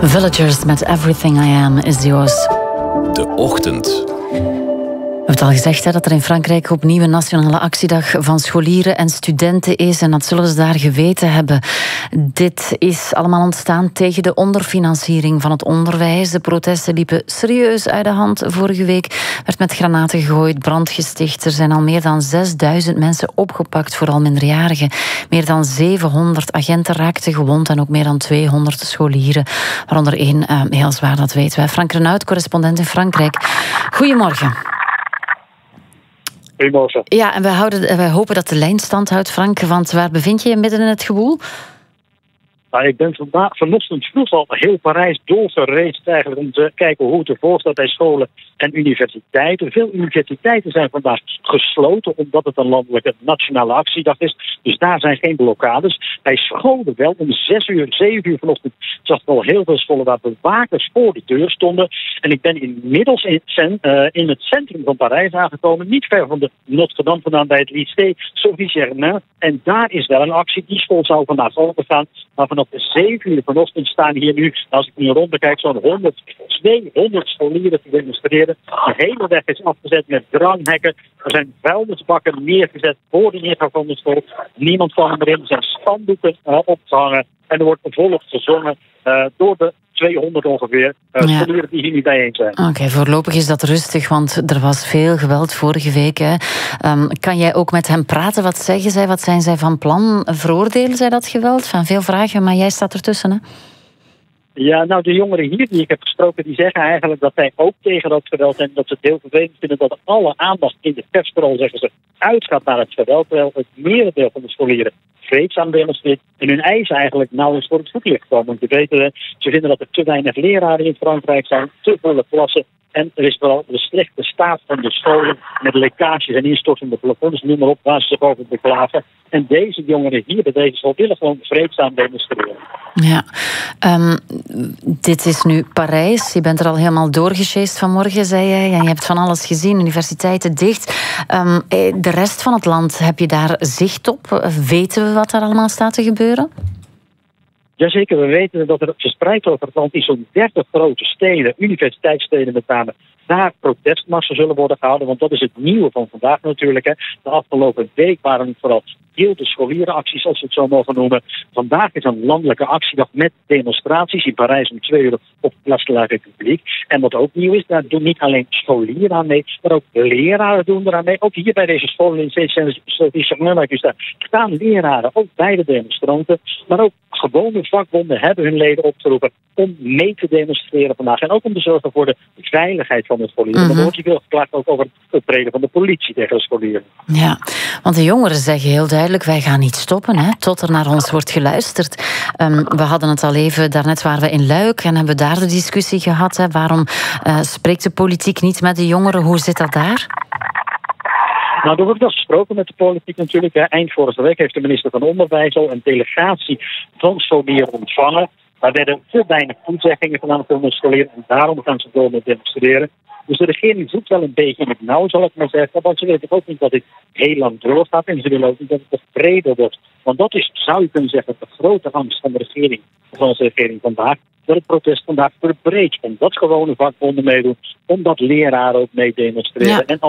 Villagers met Everything I Am is yours. De Ochtend. We hebben het al gezegd dat er in Frankrijk opnieuw een nationale actiedag van scholieren en studenten is. En dat zullen ze daar geweten hebben. Dit is allemaal ontstaan tegen de onderfinanciering van het onderwijs. De protesten liepen serieus uit de hand. Vorige week werd met granaten gegooid, brand gesticht. Er zijn al meer dan 6000 mensen opgepakt, vooral minderjarigen. Meer dan 700 agenten raakten gewond en ook meer dan 200 scholieren. Waaronder één heel zwaar, dat weten wij. Frank Renaud, correspondent in Frankrijk. Goedemorgen. Goedemorgen. Ja, en wij hopen dat de lijn stand houdt, Frank, want waar bevind je je midden in het gewoel? Nou, ik ben vanochtend vroeg al heel Parijs doorgereisd eigenlijk om te kijken hoe het ervoor staat bij scholen en universiteiten. Veel universiteiten zijn vandaag gesloten omdat het een landelijke nationale actiedag is. Dus daar zijn geen blokkades. Bij scholen wel. Om 7 uur vanochtend zag ik al heel veel scholen waar bewakers voor de deur stonden. En ik ben inmiddels in het centrum van Parijs aangekomen. Niet ver van de Notre-Dame vandaan bij het lycée Sophie Germain. En daar is wel een actie. Die school zou vandaag overgaan. Maar vanaf 7 uur vanochtend staan hier nu, als ik nu rond bekijk, zo'n 200 scholieren te demonstreren. De hele weg is afgezet met dranghekken. Er zijn vuilnisbakken neergezet voor de ingang van de school. Niemand kwam erin. Er zijn spandoeken opgehangen. En er wordt volop gezongen door de 200 ongeveer scholieren die hier nu bijeen zijn. Oké, voorlopig is dat rustig, want er was veel geweld vorige week. Hè. Kan jij ook met hem praten? Wat zeggen zij? Wat zijn zij van plan? Veroordelen zij dat geweld? Van veel vragen, maar jij staat ertussen, hè? Ja, nou, de jongeren hier die ik heb gesproken, die zeggen eigenlijk dat zij ook tegen dat geweld zijn. Dat ze het heel vervelend vinden dat alle aandacht in de pers, vooral zeggen ze, uitgaat naar het geweld. Terwijl het merendeel van de scholieren vreedzaam demonstreert en hun eisen eigenlijk nauwelijks voor het voetlicht komen. Want je weet, ze vinden dat er te weinig leraren in Frankrijk zijn, te volle klassen. En er is vooral de slechte staat van de scholen met lekkages en instortende plafonds, noem maar op, waar ze zich over beklagen. En deze jongeren hier bij deze school willen gewoon vreedzaam demonstreren. Ja, dit is nu Parijs. Je bent er al helemaal doorgesjeest vanmorgen, zei jij. En je hebt van alles gezien, universiteiten dicht. De rest van het land, heb je daar zicht op? Weten we wat er allemaal staat te gebeuren? Jazeker, we weten dat er verspreid over het land in zo'n 30 grote steden, universiteitssteden met name, daar protestmarsen zullen worden gehouden. Want dat is het nieuwe van vandaag natuurlijk. Hè. De afgelopen week waren het vooral de scholierenacties, als we het zo mogen noemen. Vandaag is een landelijke actiedag met demonstraties in Parijs om 2 uur op Place de la République. En wat ook nieuw is, daar doen niet alleen scholieren aan mee, maar ook leraren doen eraan mee. Ook hier bij deze scholen in Saint-Germain, staan leraren ook bij de demonstranten. Maar ook gewone vakbonden hebben hun leden opgeroepen om mee te demonstreren vandaag. En ook om te zorgen voor de veiligheid van de scholieren. Dan wordt veel geklaagd ook over het optreden van de politie tegen de scholieren. Ja, want de jongeren zeggen heel duidelijk, wij gaan niet stoppen, hè, tot er naar ons wordt geluisterd. We hadden het al even, daarnet waren we in Luik en hebben daar de discussie gehad. Hè. Waarom spreekt de politiek niet met de jongeren? Hoe zit dat daar? Nou, er wordt wel gesproken met de politiek natuurlijk. Hè. Eind vorige week heeft de minister van Onderwijs al een delegatie van scholieren ontvangen. Daar werden te weinig toezeggingen gedaan voor de scholieren en daarom gaan ze door met demonstreren. Dus de regering zoekt wel een beetje in het nauw, zal ik maar zeggen. Want ze weten ook niet dat dit heel lang doorgaat en ze willen ook niet dat het breder wordt. Want dat is, zou je kunnen zeggen, de grote angst van de regering, van onze regering vandaag. Dat het protest vandaag verbreedt. Omdat gewone vakbonden meedoen, omdat leraren ook mee demonstreren. Ja. En